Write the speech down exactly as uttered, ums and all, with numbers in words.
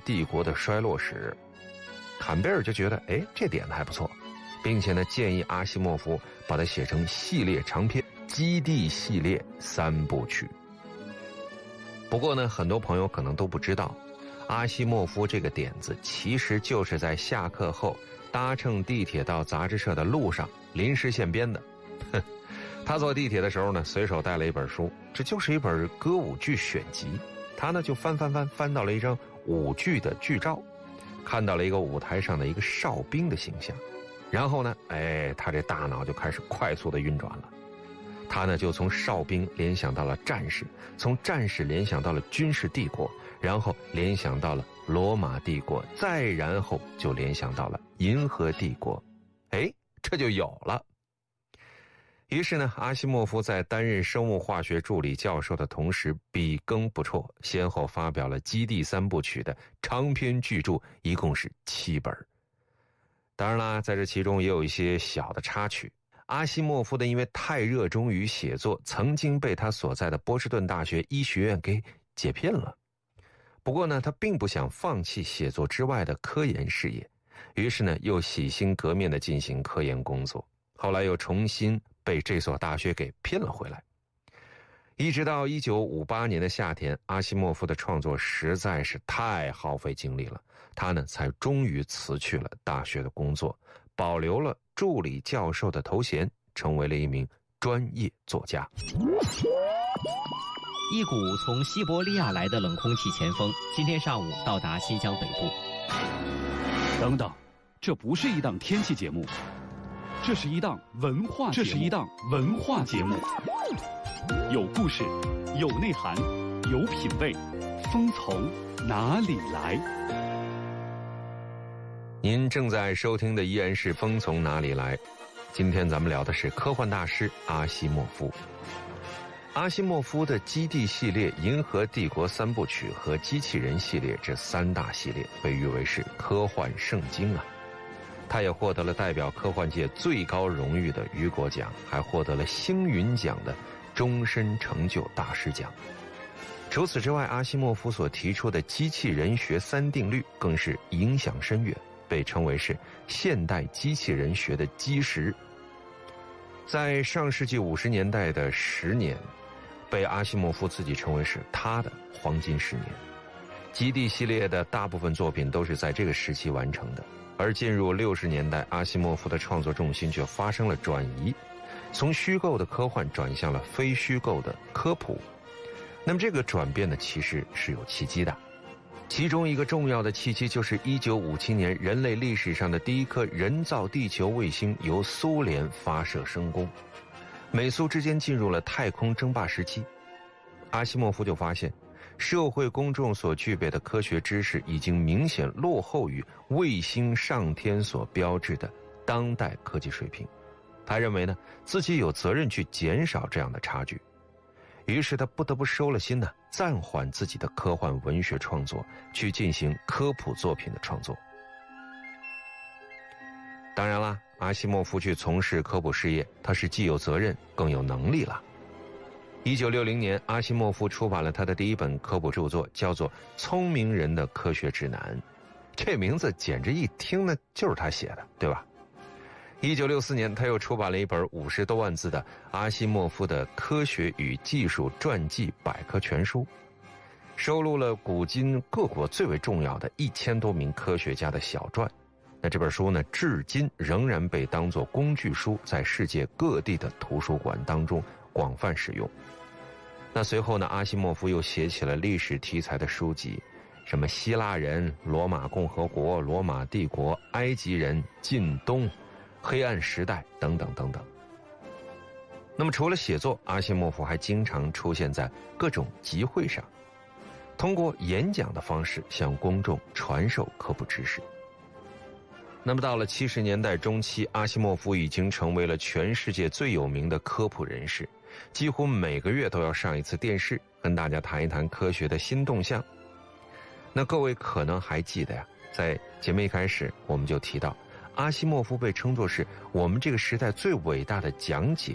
帝国的衰落史。坎贝尔就觉得，哎，这点子还不错，并且呢，建议阿西莫夫把它写成系列长篇《基地系列三部曲》。不过呢，很多朋友可能都不知道，阿西莫夫这个点子其实就是在下课后搭乘地铁到杂志社的路上临时现编的。哼，他坐地铁的时候呢，随手带了一本书，这就是一本歌舞剧选集。他呢就翻翻翻翻到了一张舞剧的剧照，看到了一个舞台上的一个哨兵的形象，然后呢，哎，他这大脑就开始快速的运转了。他呢就从哨兵联想到了战士，从战士联想到了军事帝国，然后联想到了罗马帝国，再然后就联想到了银河帝国。哎，这就有了。于是呢，阿西莫夫在担任生物化学助理教授的同时，笔耕不辍，先后发表了《基地三部曲》的长篇巨著，一共是七本。当然啦，在这其中也有一些小的插曲。阿西莫夫的因为太热衷于写作，曾经被他所在的波士顿大学医学院给解聘了。不过呢，他并不想放弃写作之外的科研事业，于是呢，又洗心革面地进行科研工作。后来又重新被这所大学给聘了回来。一直到一九五八年的夏天，阿西莫夫的创作实在是太耗费精力了，他呢才终于辞去了大学的工作，保留了助理教授的头衔，成为了一名专业作家。 一股从西伯利亚来的冷空气前锋今天上午到达新疆北部。 等等，这不是一档天气节目，这是一档文化节目，这是一档文化节目，有故事，有内涵，有品味，风从哪里来？ 您正在收听的依然是《风从哪里来》，今天咱们聊的是科幻大师阿西莫夫。阿西莫夫的基地系列、银河帝国三部曲和机器人系列这三大系列被誉为是科幻圣经啊。他也获得了代表科幻界最高荣誉的雨果奖，还获得了星云奖的终身成就大师奖。除此之外，阿西莫夫所提出的机器人学三定律更是影响深远，被称为是现代机器人学的基石。在上世纪五十年代的十年，被阿西莫夫自己称为是他的黄金十年。基地系列的大部分作品都是在这个时期完成的。而进入六十年代，阿西莫夫的创作重心却发生了转移，从虚构的科幻转向了非虚构的科普。那么这个转变呢，其实是有契机的。其中一个重要的契机就是一九五七年人类历史上的第一颗人造地球卫星由苏联发射升空，美苏之间进入了太空争霸时期。阿西莫夫就发现，社会公众所具备的科学知识已经明显落后于卫星上天所标志的当代科技水平。他认为呢，自己有责任去减少这样的差距。于是他不得不收了心呢，暂缓自己的科幻文学创作，去进行科普作品的创作。当然啦，阿西莫夫去从事科普事业，他是既有责任更有能力了。一九六零年，阿西莫夫出版了他的第一本科普著作，叫做《聪明人的科学指南》。这名字简直一听呢就是他写的，对吧？一九六四年，他又出版了一本五十多万字的阿西莫夫的科学与技术传记百科全书，收录了古今各国最为重要的一千多名科学家的小传。那这本书呢，至今仍然被当作工具书，在世界各地的图书馆当中广泛使用。那随后呢，阿西莫夫又写起了历史题材的书籍，什么希腊人、罗马共和国、罗马帝国、埃及人、近东、黑暗时代等等等等。那么除了写作，阿西莫夫还经常出现在各种集会上，通过演讲的方式向公众传授科普知识。那么到了七十年代中期，阿西莫夫已经成为了全世界最有名的科普人士，几乎每个月都要上一次电视，跟大家谈一谈科学的新动向。那各位可能还记得呀，在节目一开始我们就提到，阿西莫夫被称作是我们这个时代最伟大的讲解